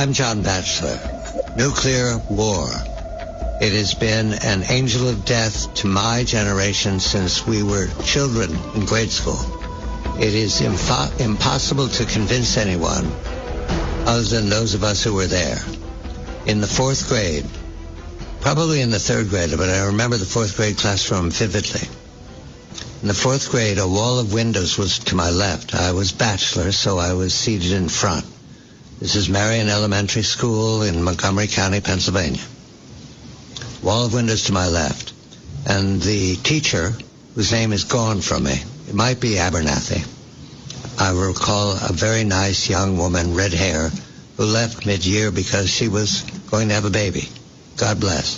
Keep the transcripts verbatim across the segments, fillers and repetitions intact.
I'm John Batchelor. Nuclear war. It has been an angel of death to my generation since we were children in grade school. It is impo- impossible to convince anyone other than those of us who were there. In the fourth grade, probably in the third grade, but I remember the fourth grade classroom vividly. In the fourth grade, a wall of windows was to my left. I was Batchelor, so I was seated in front. This is Marion Elementary School in Montgomery County, Pennsylvania. Wall of windows to my left. And the teacher, whose name is gone from me, it might be Abernathy. I recall a very nice young woman, red hair, who left mid-year because she was going to have a baby. God bless.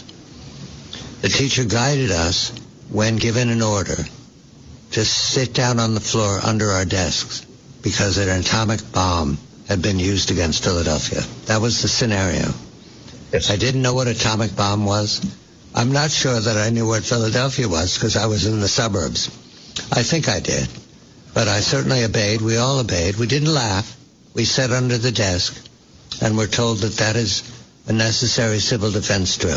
The teacher guided us, when given an order, to sit down on the floor under our desks because an atomic bomb had been used against Philadelphia. That was the scenario. Yes. I didn't know what atomic bomb was. I'm not sure that I knew what Philadelphia was because I was in the suburbs. I think I did. But I certainly obeyed. We all obeyed. We didn't laugh. We sat under the desk and were told that that is a necessary civil defense drill.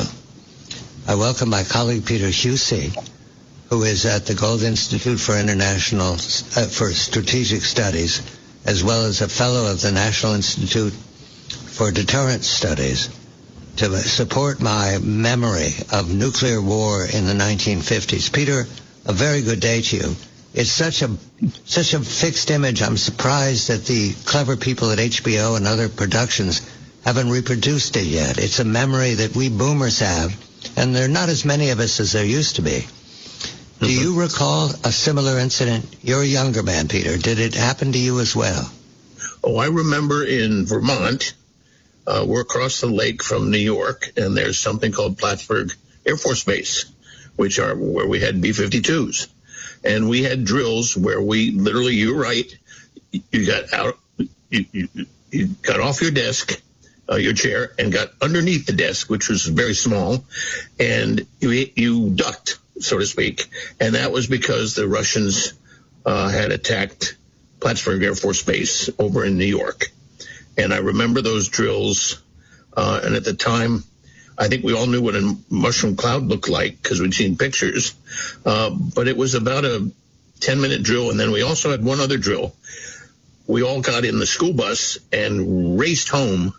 I welcome my colleague Peter Husey, who is at the Gold Institute for International, uh, for Strategic Studies, as well as a fellow of the National Institute for Deterrence Studies, to support my memory of nuclear war in the nineteen fifties. Peter, a very good day to you. It's such a such a fixed image. I'm surprised that the clever people at H B O and other productions haven't reproduced it yet. It's a memory that we boomers have, and there are not as many of us as there used to be. Do you recall a similar incident? You're a younger man, Peter. Did it happen to you as well? Oh, I remember in Vermont, uh, we're across the lake from New York, and there's something called Plattsburgh Air Force Base, which are where we had B fifty-twos. And we had drills where we literally, you're right, you got out, you, you, you got off your desk, uh, your chair, and got underneath the desk, which was very small, and you, you ducked, so to speak. And that was because the Russians uh, had attacked Plattsburgh Air Force Base over in New York. And I remember those drills, uh, and at the time, I think we all knew what a mushroom cloud looked like because we'd seen pictures. Uh, but it was about a ten-minute drill, and then we also had one other drill. We all got in the school bus and raced home.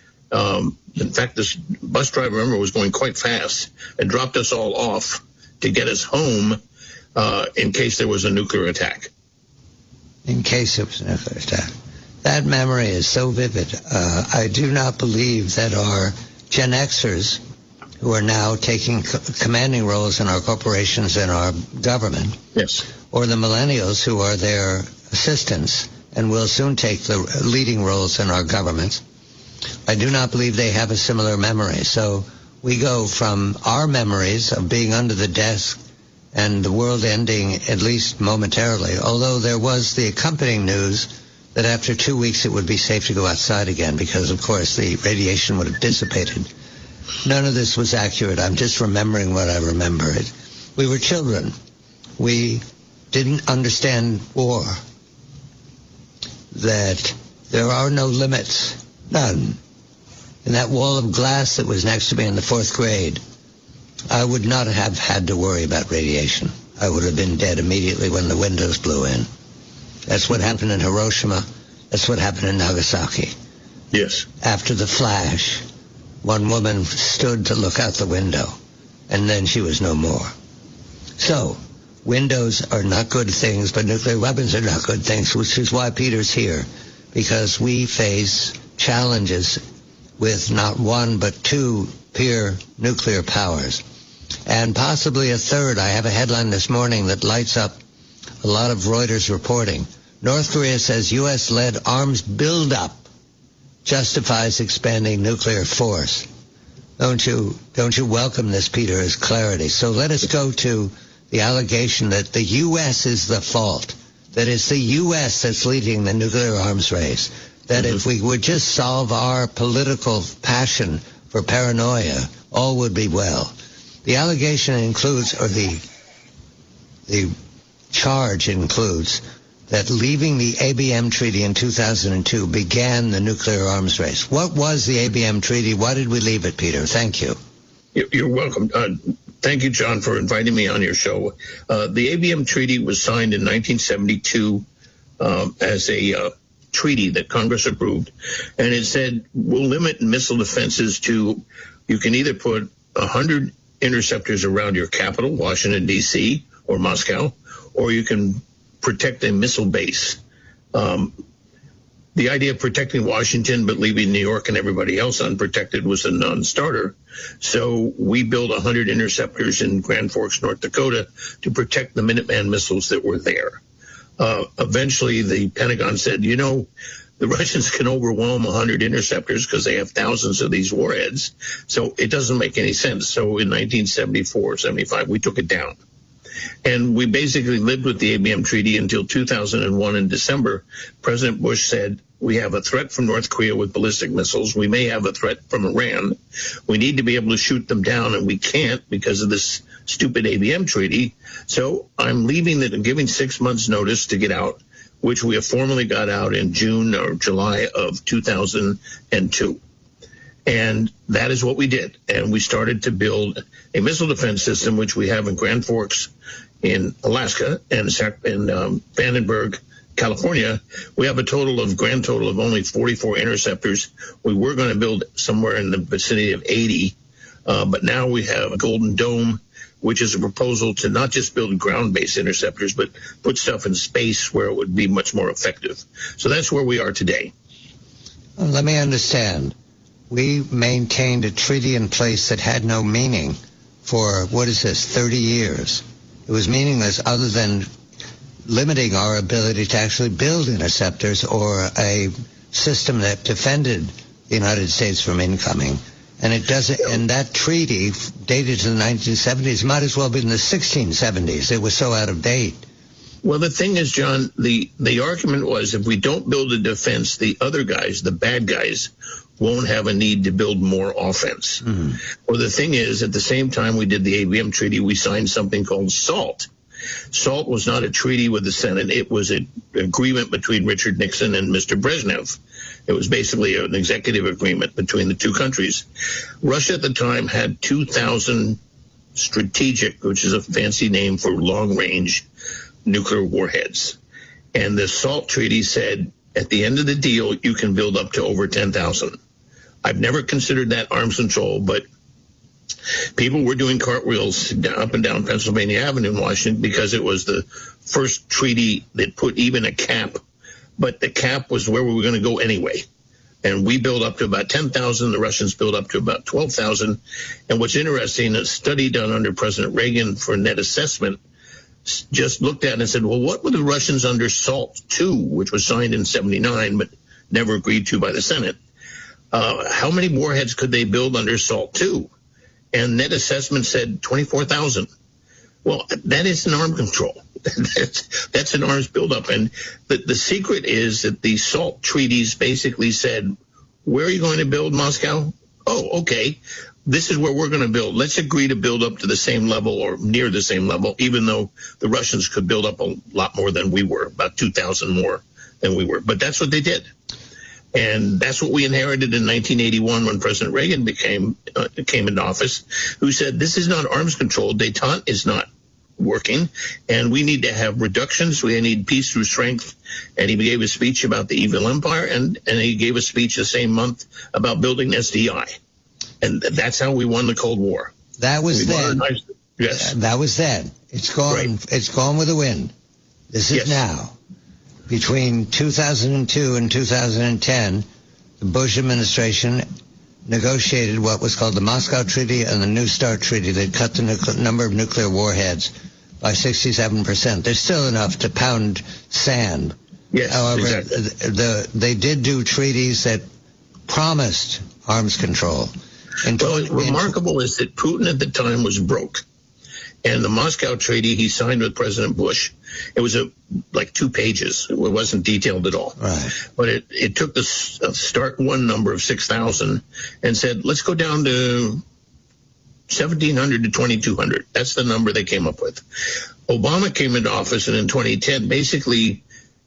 Um, in fact, this bus driver, I remember, was going quite fast and dropped us all off to get us home uh, in case there was a nuclear attack. In case it was a nuclear attack. That memory is so vivid. Uh, I do not believe that our Gen Xers, who are now taking co- commanding roles in our corporations and our government, yes, or the millennials who are their assistants and will soon take the leading roles in our governments, I do not believe they have a similar memory. So we go from our memories of being under the desk and the world ending at least momentarily, although there was the accompanying news that after two weeks it would be safe to go outside again because, of course, the radiation would have dissipated. None of this was accurate. I'm just remembering what I remember. It, we were children. We didn't understand war, that there are no limits, none. And that wall of glass that was next to me in the fourth grade, I would not have had to worry about radiation. I would have been dead immediately when the windows blew in. That's what happened in Hiroshima. That's what happened in Nagasaki. Yes. After the flash, one woman stood to look out the window, and then she was no more. So, windows are not good things, but nuclear weapons are not good things, which is why Peter's here, because we face challenges with not one but two peer nuclear powers, and possibly a third. I have a headline this morning that lights up a lot of Reuters reporting. North Korea says U S-led arms buildup justifies expanding nuclear force. Don't you don't you welcome this, Peter, as clarity? So let us go to the allegation that the U S is the fault, that it's the U S that's leading the nuclear arms race, that mm-hmm. if we would just solve our political passion for paranoia, all would be well. The allegation includes, or the the charge includes, that leaving the A B M Treaty in two thousand two began the nuclear arms race. What was the A B M Treaty? Why did we leave it, Peter? Thank you. You're welcome. Uh, thank you, John, for inviting me on your show. Uh, the A B M Treaty was signed in nineteen seventy-two uh, as a uh, treaty that Congress approved, and it said we'll limit missile defenses to, you can either put one hundred interceptors around your capital, Washington, D C, or Moscow, or you can protect a missile base. Um, the idea of protecting Washington but leaving New York and everybody else unprotected was a non-starter. So we built one hundred interceptors in Grand Forks, North Dakota, to protect the Minuteman missiles that were there. Uh, eventually, the Pentagon said, you know, the Russians can overwhelm one hundred interceptors because they have thousands of these warheads. So it doesn't make any sense. So in nineteen seventy-four, seventy-five, we took it down. And we basically lived with the A B M Treaty until two thousand one in December. President Bush said, we have a threat from North Korea with ballistic missiles. We may have a threat from Iran. We need to be able to shoot them down, and we can't because of this stupid A B M Treaty. So I'm leaving it and giving six months notice to get out, which we have formally got out in June or July of two thousand two. And that is what we did. And we started to build a missile defense system, which we have in Grand Forks in Alaska and in um, Vandenberg, California. We have a total of grand total of only forty-four interceptors. We were going to build somewhere in the vicinity of eighty, uh, but now we have a Golden Dome, which is a proposal to not just build ground-based interceptors, but put stuff in space where it would be much more effective. So that's where we are today. Well, let me understand. We maintained a treaty in place that had no meaning for, what is this, thirty years. It was meaningless other than limiting our ability to actually build interceptors or a system that defended the United States from incoming. And it doesn't, and that treaty dated to the nineteen seventies, might as well have been the sixteen seventies. It was so out of date. Well, the thing is, John, the, the argument was if we don't build a defense, the other guys, the bad guys, won't have a need to build more offense. Mm-hmm. Well, the thing is, at the same time we did the A B M Treaty, we signed something called SALT. SALT was not a treaty with the Senate. It was an agreement between Richard Nixon and Mister Brezhnev. It was basically an executive agreement between the two countries. Russia at the time had two thousand strategic, which is a fancy name for long-range nuclear warheads. And the SALT treaty said, at the end of the deal, you can build up to over ten thousand. I've never considered that arms control, but people were doing cartwheels up and down Pennsylvania Avenue in Washington because it was the first treaty that put even a cap, but the cap was where we were going to go anyway. And we built up to about ten thousand. The Russians built up to about twelve thousand. And what's interesting, a study done under President Reagan for net assessment just looked at it and said, well, what were the Russians under SALT two, which was signed in seventy-nine but never agreed to by the Senate? Uh, how many warheads could they build under SALT two? And net assessment said twenty-four thousand. Well, that is an arms control. that's, that's an arms buildup. And the, the secret is that the SALT treaties basically said, where are you going to build, Moscow? Oh, okay. This is where we're going to build. Let's agree to build up to the same level or near the same level, even though the Russians could build up a lot more than we were, about two thousand more than we were. But that's what they did. And that's what we inherited in nineteen eighty-one when President Reagan became uh, came into office, who said, this is not arms control. Détente is not working, and we need to have reductions. We need peace through strength. And he gave a speech about the evil empire, and, and he gave a speech the same month about building S D I. And that's how we won the Cold War. That was we then. Yes. That was then. It's gone. Right. It's gone with the wind. This is yes. now. Between two thousand two and two thousand ten, the Bush administration negotiated what was called the Moscow Treaty and the New START Treaty that cut the nucle- number of nuclear warheads by sixty-seven percent. There's still enough to pound sand. Yes, However, exactly. the, the, they did do treaties that promised arms control. And well, what's remarkable is that Putin at the time was broke. And the Moscow Treaty he signed with President Bush, it was a, like two pages. It wasn't detailed at all. Right. But it, it took the start one number of six thousand and said, let's go down to seventeen hundred to twenty-two hundred. That's the number they came up with. Obama came into office, and in twenty ten, basically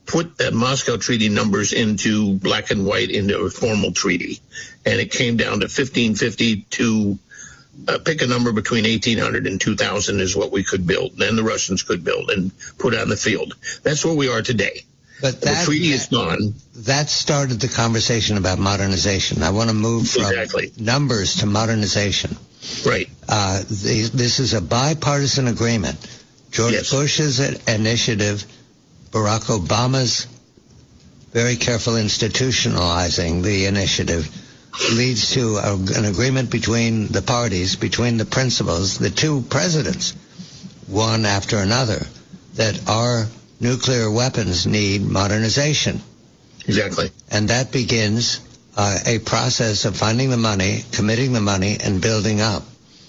put the Moscow Treaty numbers into black and white into a formal treaty. And it came down to fifteen fifty to uh, pick a number between eighteen hundred and two thousand is what we could build. Then the Russians could build and put on the field. That's where we are today. But that, the treaty that, is gone. That started the conversation about modernization. I want to move from exactly. numbers to modernization. Right. Uh, the, this is a bipartisan agreement. George yes. Bush's initiative, Barack Obama's very careful institutionalizing the initiative leads to a, an agreement between the parties, between the principals, the two presidents, one after another, that our nuclear weapons need modernization. Exactly. And that begins uh, a process of finding the money, committing the money, and building up.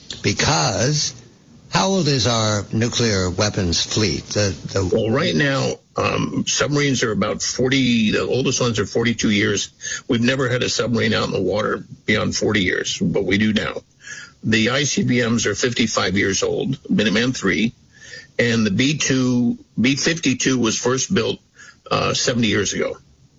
Because how old is our nuclear weapons fleet? The, the well, right now, um, submarines are about forty. The oldest ones are forty-two years. We've never had a submarine out in the water beyond forty years, but we do now. The I C B Ms are fifty-five years old, Minuteman three, and the B two, B fifty-two was first built uh, seventy years ago.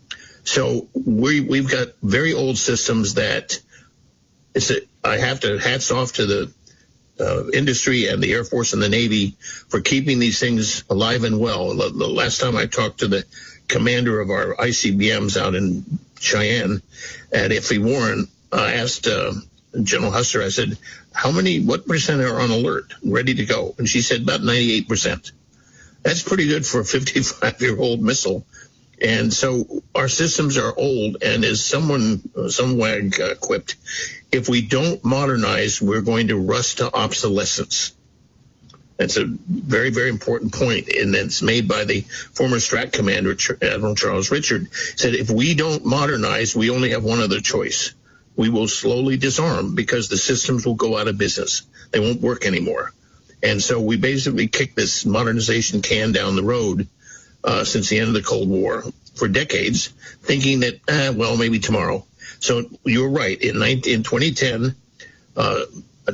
So we, we've got very old systems that it's a, I have to hats off to the Uh, industry and the Air Force and the Navy for keeping these things alive and well. The, the last time I talked to the commander of our I C B Ms out in Cheyenne at F E Warren, I asked uh, General Huster, I said, how many, what percent are on alert, ready to go? And she said about ninety-eight percent. That's pretty good for a fifty-five-year-old missile. And so our systems are old, and as someone, some wag uh, quipped, if we don't modernize, we're going to rust to obsolescence. That's a very, very important point, and it's made by the former Strat Commander, Admiral Charles Richard, said if we don't modernize, we only have one other choice. We will slowly disarm because the systems will go out of business. They won't work anymore. And so we basically kicked this modernization can down the road uh, since the end of the Cold War for decades, thinking that, eh, well, maybe tomorrow. So you're right. In, nineteen, in twenty ten, uh,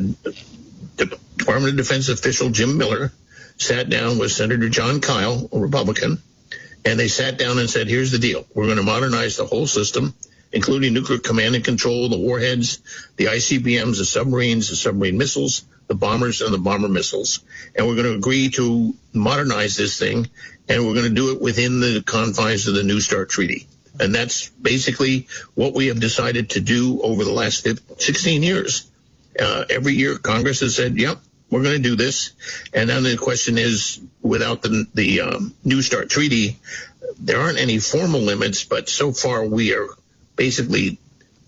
Department of Defense official Jim Miller sat down with Senator John Kyle, a Republican, and they sat down and said, here's the deal. We're going to modernize the whole system, including nuclear command and control, the warheads, the I C B Ms, the submarines, the submarine missiles, the bombers, and the bomber missiles. And we're going to agree to modernize this thing, and we're going to do it within the confines of the New START Treaty. And that's basically what we have decided to do over the last sixteen years. Uh, every year, Congress has said, yep, we're going to do this. And then the question is, without the, the um, New START Treaty, there aren't any formal limits, but so far we are basically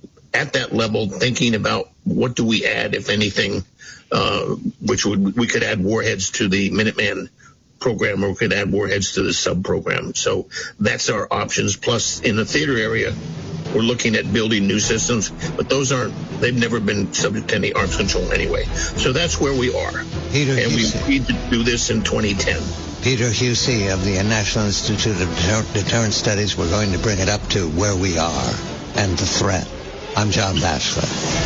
at that level thinking about what do we add, if anything, uh, which would we could add warheads to the Minuteman program, or we could add warheads to the sub program. So that's our options. Plus, in the theater area, we're looking at building new systems, but those aren't, they've never been subject to any arms control anyway. So that's where we are. Peter and Husey. we agreed to do this in twenty ten. Peter Husey of the National Institute of Deter- Deterrence Studies. We're going to bring it up to where we are and the threat. I'm John Batchelor.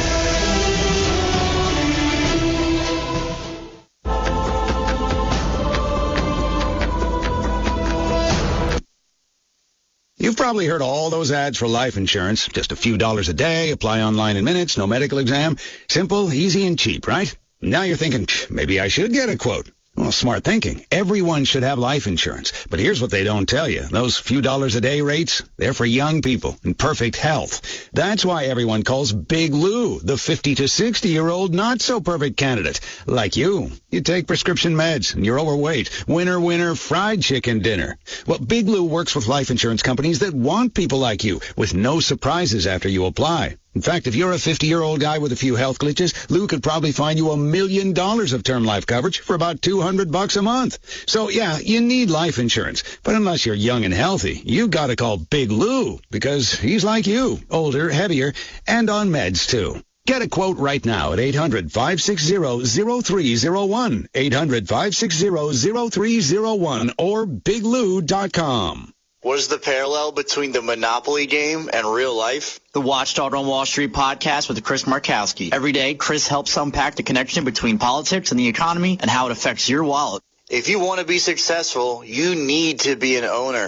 You've probably heard all those ads for life insurance. Just a few dollars a day, apply online in minutes, no medical exam. Simple, easy, and cheap, right? Now you're thinking, maybe I should get a quote. Well, smart thinking. Everyone should have life insurance. But here's what they don't tell you. Those few dollars a day rates, they're for young people in perfect health. That's why everyone calls Big Lou the fifty to sixty-year-old not-so-perfect candidate. Like you. You take prescription meds, and you're overweight. Winner, winner, fried chicken dinner. Well, Big Lou works with life insurance companies that want people like you, with no surprises after you apply. In fact, if you're a fifty-year-old guy with a few health glitches, Lou could probably find you a million dollars of term life coverage for about two hundred bucks a month. So, yeah, you need life insurance. But unless you're young and healthy, you got to call Big Lou, because he's like you, older, heavier, and on meds, too. Get a quote right now at eight hundred, five six zero, zero three zero one, eight hundred, five six zero, zero three zero one, or big lou dot com. What is the parallel between the Monopoly game and real life? The Watchdog on Wall Street podcast with Chris Markowski. Every day, Chris helps unpack the connection between politics and the economy and how it affects your wallet. If you want to be successful, you need to be an owner.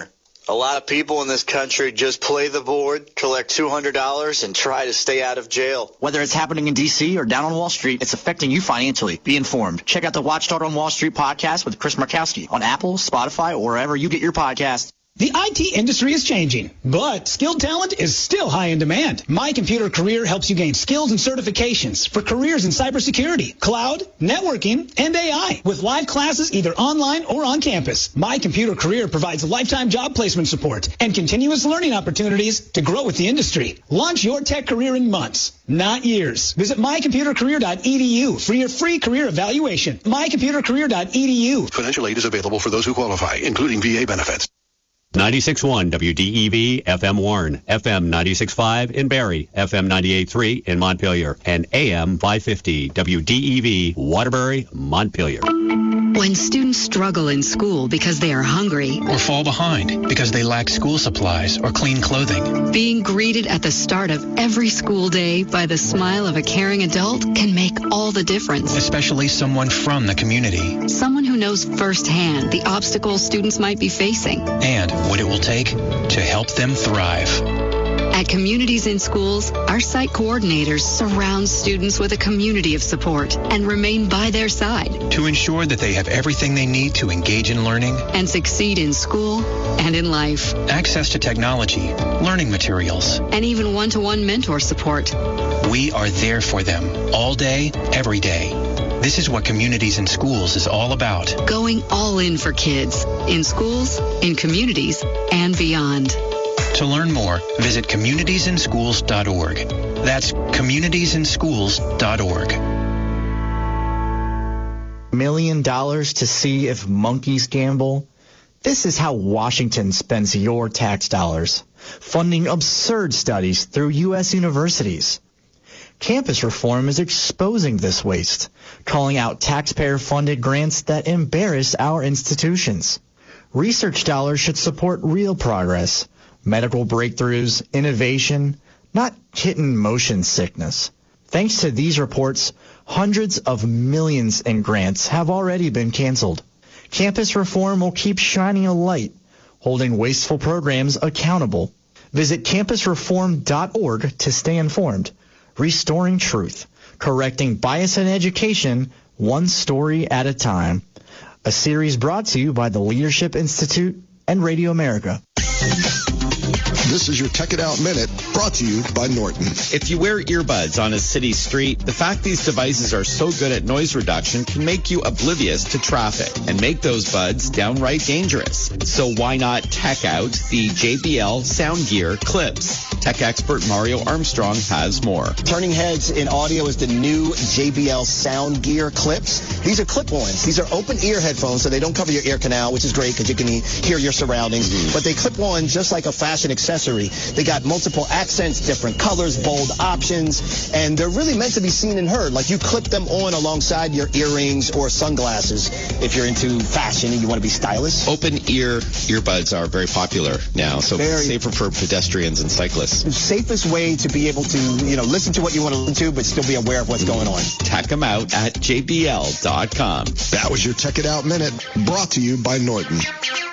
A lot of people in this country just play the board, collect two hundred dollars, and try to stay out of jail. Whether it's happening in D C or down on Wall Street, it's affecting you financially. Be informed. Check out the Watchdog on Wall Street podcast with Chris Markowski on Apple, Spotify, or wherever you get your podcasts. The I T industry is changing, but skilled talent is still high in demand. My Computer Career helps you gain skills and certifications for careers in cybersecurity, cloud, networking, and A I with live classes either online or on campus. My Computer Career provides lifetime job placement support and continuous learning opportunities to grow with the industry. Launch your tech career in months, not years. Visit my computer career dot e d u for your free career evaluation. my computer career dot e d u. Financial aid is available for those who qualify, including V A benefits. ninety-six point one W D E V F M Warren, F M ninety-six point five in Barrie, F M ninety-eight point three in Montpelier, and A M five fifty W D E V Waterbury, Montpelier. When students struggle in school because they are hungry or fall behind because they lack school supplies or clean clothing, being greeted at the start of every school day by the smile of a caring adult can make all the difference. Especially someone from the community. Someone who knows firsthand the obstacles students might be facing. And what it will take to help them thrive. At Communities in Schools, our site coordinators surround students with a community of support and remain by their side to ensure that they have everything they need to engage in learning and succeed in school and in life. Access to technology, learning materials, and even one-to-one mentor support. We are there for them all day, every day. This is what Communities in Schools is all about. Going all in for kids, in schools, in communities, and beyond. To learn more, visit communities in schools dot org. That's communities in schools dot org. Million dollars to see if monkeys gamble? This is how Washington spends your tax dollars, funding absurd studies through U S universities. Campus reform is exposing this waste, calling out taxpayer-funded grants that embarrass our institutions. Research dollars should support real progress, medical breakthroughs, innovation, not kitten motion sickness. Thanks to these reports, hundreds of millions in grants have already been canceled. Campus reform will keep shining a light, holding wasteful programs accountable. Visit campus reform dot org to stay informed. Restoring truth, correcting bias in education, one story at a time. A series brought to you by the Leadership Institute and Radio America. This is your Tech It Out Minute, brought to you by Norton. If you wear earbuds on a city street, the fact these devices are so good at noise reduction can make you oblivious to traffic and make those buds downright dangerous. So why not tech out the J B L Sound Gear Clips? Tech expert Mario Armstrong has more. Turning heads in audio is the new J B L Sound Gear Clips. These are clip-ons. These are open ear headphones, so they don't cover your ear canal, which is great because you can hear your surroundings. Mm-hmm. But they clip on just like a fashion accessory. They got multiple accents, different colors, bold options, and they're really meant to be seen and heard. Like you clip them on alongside your earrings or sunglasses if you're into fashion and you want to be stylish. Open ear earbuds are very popular now, so very safer for pedestrians and cyclists. The safest way to be able to, you know, listen to what you want to listen to, but still be aware of what's going on. Check them out at J B L dot com. That was your Tech It Out Minute, brought to you by Norton.